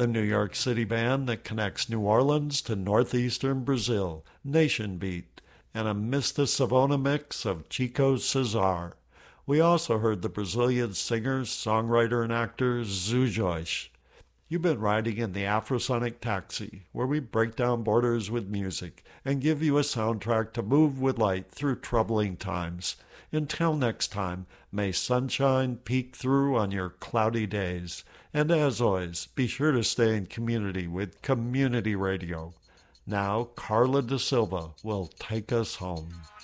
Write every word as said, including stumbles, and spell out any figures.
the New York City band that connects New Orleans to northeastern Brazil, Nation Beat, and a Mista Savona mix of Chico Cesar. We also heard the Brazilian singer, songwriter, and actor Zu Joyce. You've been riding in the Afrosonic Taxi, where we break down borders with music and give you a soundtrack to move with light through troubling times. Until next time, may sunshine peek through on your cloudy days. And as always, be sure to stay in community with Community Radio. Now, Carla Da Silva will take us home.